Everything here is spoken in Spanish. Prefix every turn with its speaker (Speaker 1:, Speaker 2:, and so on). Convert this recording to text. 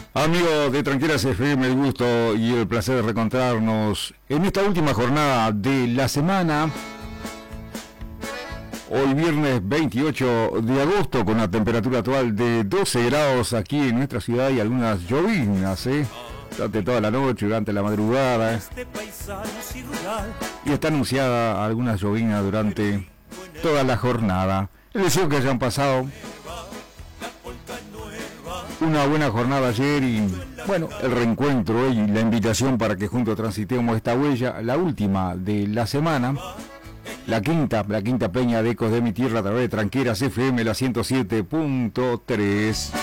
Speaker 1: Amigos de Tranqueras FM, el gusto y el placer de reencontrarnos en esta última jornada de la semana. Hoy viernes 28 de agosto con una temperatura actual de 12 grados aquí en nuestra ciudad y algunas lloviznas, durante toda la noche, durante la madrugada. Y está anunciada algunas lloviznas durante toda la jornada. Les deseo que hayan pasado una buena jornada ayer y, bueno, el reencuentro y la invitación para que juntos transitemos esta huella, la última de la semana, la quinta peña de Ecos de mi Tierra a través de Tranqueras FM, la 107.3.